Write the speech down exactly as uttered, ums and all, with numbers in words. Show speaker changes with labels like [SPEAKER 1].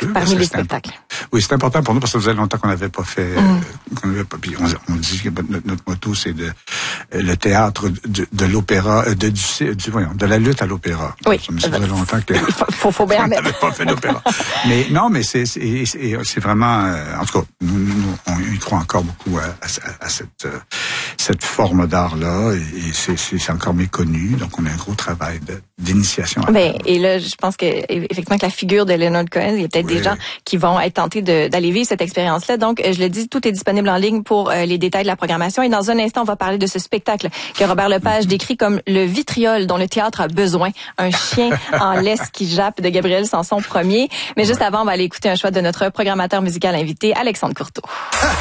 [SPEAKER 1] peu.
[SPEAKER 2] Parmi les
[SPEAKER 1] c'est
[SPEAKER 2] spectacles.
[SPEAKER 1] Imp... Oui, c'est important pour nous parce que ça faisait longtemps qu'on n'avait pas fait. Mm. Euh, qu'on avait pas... Puis on, on dit que notre, notre motto, c'est de, le théâtre de, de l'opéra, de, du, du, voyons, de la lutte à l'opéra.
[SPEAKER 2] Oui.
[SPEAKER 1] Ça faisait longtemps que.
[SPEAKER 2] Il faut, faut, faut bien
[SPEAKER 1] on n'avait pas fait d'opéra. Mais non, mais c'est, c'est, c'est, c'est vraiment. Euh, en tout cas, nous, nous, on y croit encore beaucoup à, à, à cette, euh, cette forme d'art-là et, et c'est, c'est encore méconnu. Donc, on a un gros travail de, d'initiation.
[SPEAKER 2] Ben, et là, je pense que effectivement que la figure de Leonard Cohen, il y a peut-être oui. des gens qui vont être tentés de, d'aller vivre cette expérience-là. Donc, je le dis, tout est disponible en ligne pour euh, les détails de la programmation. Et dans un instant, on va parler de ce spectacle que Robert Lepage mm-hmm. décrit comme le vitriol dont le théâtre a besoin. Un chien en laisse qui jappe de Gabriel Sanson premier. Mais juste avant, on va aller écouter un choix de notre programmateur musical invité, Alexandre Courteau.